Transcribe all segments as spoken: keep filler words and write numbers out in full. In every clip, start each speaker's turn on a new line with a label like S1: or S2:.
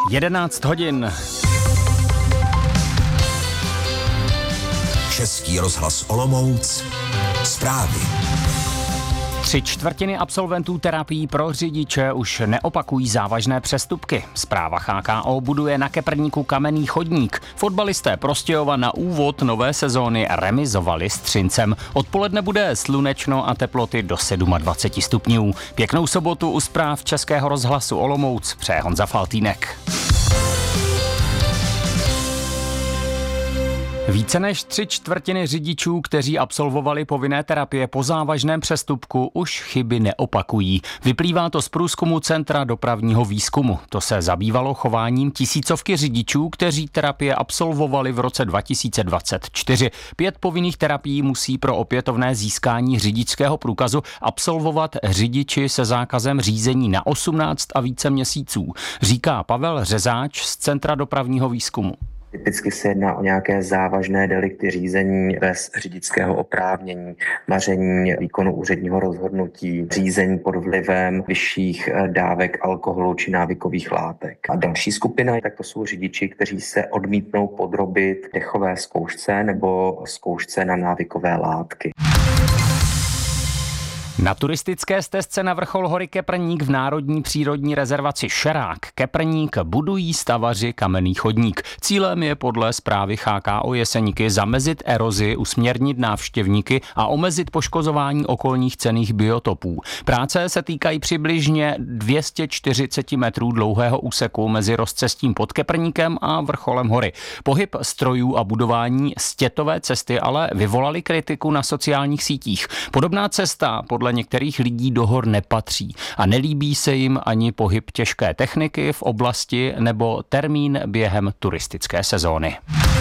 S1: jedenáct hodin.
S2: Český rozhlas Olomouc. Zprávy.
S1: Tři čtvrtiny absolventů terapií pro řidiče už neopakují závažné přestupky. Správa H K O buduje na Keprníku kamenný chodník. Fotbalisté Prostějova na úvod nové sezóny remizovali s Třincem. Odpoledne bude slunečno a teploty do dvacet sedm stupňů. Pěknou sobotu u zpráv Českého rozhlasu Olomouc přeje Honza Faltýnek. Více než tři čtvrtiny řidičů, kteří absolvovali povinné terapie po závažném přestupku, už chyby neopakují. Vyplývá to z průzkumu Centra dopravního výzkumu. To se zabývalo chováním tisícovky řidičů, kteří terapie absolvovali v roce dva tisíce dvacet čtyři. Pět povinných terapií musí pro opětovné získání řidičského průkazu absolvovat řidiči se zákazem řízení na osmnáct a více měsíců, říká Pavel Řezáč z Centra dopravního výzkumu.
S3: Typicky se jedná o nějaké závažné delikty řízení bez řidičského oprávnění, maření výkonu úředního rozhodnutí, řízení pod vlivem vyšších dávek alkoholu či návykových látek. A další skupina, tak to jsou řidiči, kteří se odmítnou podrobit dechové zkoušce nebo zkoušce na návykové látky.
S1: Na turistické stezce na vrchol hory Keprník v národní přírodní rezervaci Šerák Keprník budují stavaři kamenný chodník. Cílem je podle zprávy H K O Jeseníky zamezit erozi, usměrnit návštěvníky a omezit poškozování okolních cenných biotopů. Práce se týkají přibližně dvě stě čtyřicet metrů dlouhého úseku mezi rozcestím pod Keprníkem a vrcholem hory. Pohyb strojů a budování stětové cesty ale vyvolali kritiku na sociálních sítích. Podobná cesta podle některých lidí do hor nepatří a nelíbí se jim ani pohyb těžké techniky v oblasti nebo termín během turistické sezóny.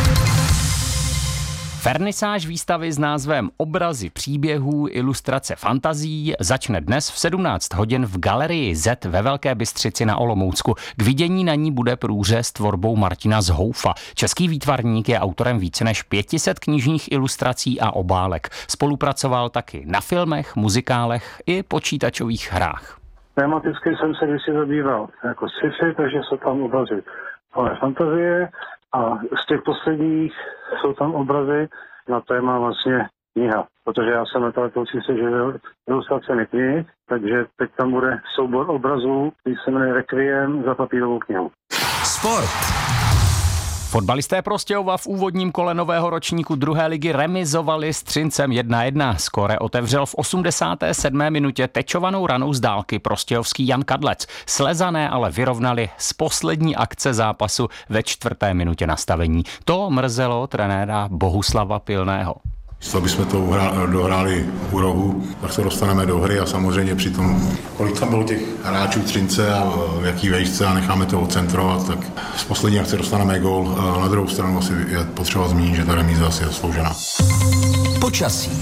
S1: Vernisáž výstavy s názvem Obrazy příběhů, ilustrace fantazií začne dnes v sedmnáct hodin v Galerii Z ve Velké Bystřici na Olomoucku. K vidění na ní bude průřez tvorbou Martina Zhoufa. Český výtvarník je autorem více než pět set knižních ilustrací a obálek. Spolupracoval taky na filmech, muzikálech i počítačových hrách.
S4: Tematicky jsem se kdysi zabýval jako sci-fi, takže jsou tam obrazy ale fantazie. A z těch posledních jsou tam obrazy na téma vlastně kniha, protože já jsem nakladatelství se živil ilustracemi knih, takže teď tam bude soubor obrazů, který se jmenuje Requiem za papírovou knihu.
S2: Sport.
S1: Fotbalisté Prostějova v úvodním kole nového ročníku druhé ligy remizovali s Třincem jedna jedna. Skóre otevřel v osmdesáté sedmé minutě tečovanou ranou z dálky prostějovský Jan Kadlec. Slezané ale vyrovnali z poslední akce zápasu ve čtvrté minutě nastavení. To mrzelo trenéra Bohuslava Pilného.
S5: Co bychom to dohráli u rohu, tak se dostaneme do hry a samozřejmě při tom, kolik tam bylo těch hráčů Třince a v jaký vejšce a necháme to odcentrovat, tak z poslední akce dostaneme gól. Na druhou stranu asi je potřeba zmínit, že ta remíza asi je zasloužená.
S2: Počasí.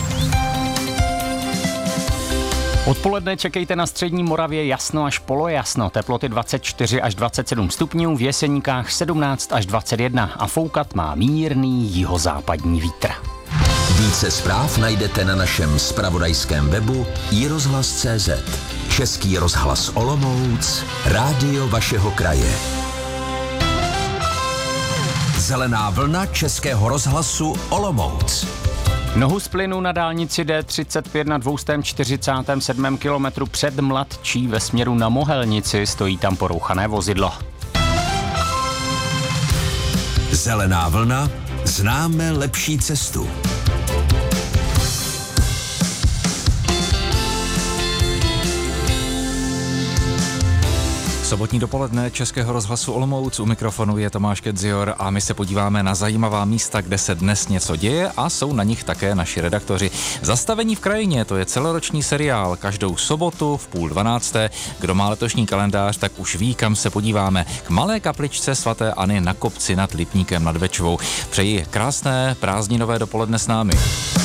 S1: Odpoledne čekejte na střední Moravě jasno až polojasno, teploty dvacet čtyři až dvacet sedm stupňů, v Jeseníkách sedmnáct až dvacet jedna a foukat má mírný jihozápadní vítr.
S2: Více zpráv najdete na našem zpravodajském webu i rozhlas tečka cé zet. Český rozhlas Olomouc, rádio vašeho kraje. Zelená vlna Českého rozhlasu Olomouc.
S1: Nohu z plynu na dálnici D třicet pět na dvě stě čtyřicátém sedmém kilometru před Mladčí ve směru na Mohelnici, stojí tam porouchané vozidlo.
S2: Zelená vlna, známe lepší cestu.
S6: Sobotní dopoledne Českého rozhlasu Olomouc, u mikrofonu je Tomáš Kedzior a my se podíváme na zajímavá místa, kde se dnes něco děje a jsou na nich také naši redaktoři. Zastavení v krajině, to je celoroční seriál, každou sobotu v půl dvanácté. Kdo má letošní kalendář, tak už ví, kam se podíváme. K malé kapličce svaté Anny na kopci nad Lipníkem nad Bečvou. Přeji krásné prázdninové dopoledne s námi.